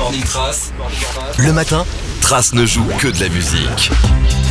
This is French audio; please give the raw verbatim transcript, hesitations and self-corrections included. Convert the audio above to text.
Morning Trace. Le matin, Trace ne joue que de la musique.